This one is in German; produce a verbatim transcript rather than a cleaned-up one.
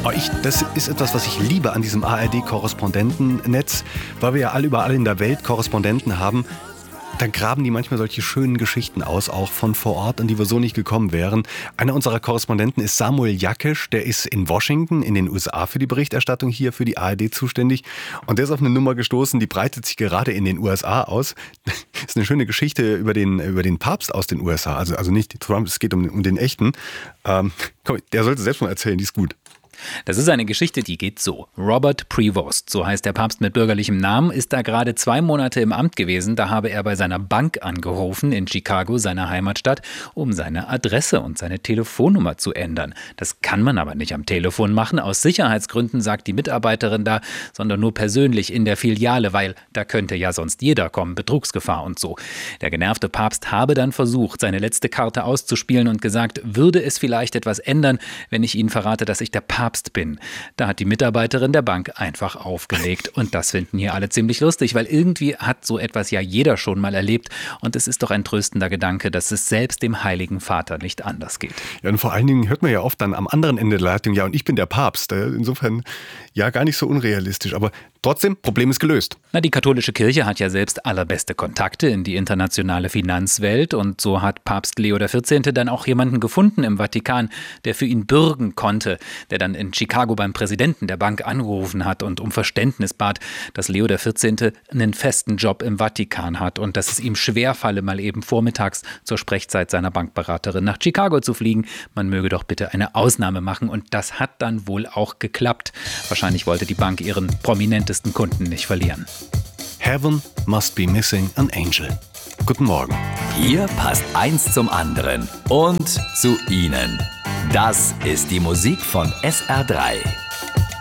Oh, ich, das ist etwas, was ich liebe an diesem A R D-Korrespondentennetz, weil wir ja alle überall in der Welt Korrespondenten haben. Dann graben die manchmal solche schönen Geschichten aus, auch von vor Ort, an die wir so nicht gekommen wären. Einer unserer Korrespondenten ist Samuel Jakisch, der ist in Washington in den U S A für die Berichterstattung hier für die A R D zuständig. Und der ist auf eine Nummer gestoßen, die breitet sich gerade in den U S A aus. Das ist eine schöne Geschichte über den, über den Papst aus den U S A, also, also nicht Trump, es geht um, um den echten. Ähm, komm, der sollte selbst mal erzählen, die ist gut. Das ist eine Geschichte, die geht so. Robert Prevost, so heißt der Papst mit bürgerlichem Namen, ist da gerade zwei Monate im Amt gewesen. Da habe er bei seiner Bank angerufen in Chicago, seiner Heimatstadt, um seine Adresse und seine Telefonnummer zu ändern. Das kann man aber nicht am Telefon machen, aus Sicherheitsgründen, sagt die Mitarbeiterin da, sondern nur persönlich in der Filiale, weil da könnte ja sonst jeder kommen, Betrugsgefahr und so. Der genervte Papst habe dann versucht, seine letzte Karte auszuspielen und gesagt, würde es vielleicht etwas ändern, wenn ich Ihnen verrate, dass ich der Papst bin. Da hat die Mitarbeiterin der Bank einfach aufgelegt. Und das finden hier alle ziemlich lustig, weil irgendwie hat so etwas ja jeder schon mal erlebt. Und es ist doch ein tröstender Gedanke, dass es selbst dem Heiligen Vater nicht anders geht. Ja, und vor allen Dingen hört man ja oft dann am anderen Ende der Leitung, ja, und ich bin der Papst. Insofern ja gar nicht so unrealistisch. Aber trotzdem, Problem ist gelöst. Na, die katholische Kirche hat ja selbst allerbeste Kontakte in die internationale Finanzwelt. Und so hat Papst Leo der vierzehnte dann auch jemanden gefunden im Vatikan, der für ihn bürgen konnte, der dann in Chicago beim Präsidenten der Bank angerufen hat und um Verständnis bat, dass Leo der vierzehnte einen festen Job im Vatikan hat und dass es ihm schwerfalle, mal eben vormittags zur Sprechzeit seiner Bankberaterin nach Chicago zu fliegen. Man möge doch bitte eine Ausnahme machen. Und das hat dann wohl auch geklappt. Wahrscheinlich wollte die Bank ihren prominentesten Kunden nicht verlieren. Heaven must be missing an angel. Guten Morgen. Hier passt eins zum anderen und zu Ihnen. Das ist die Musik von S R drei.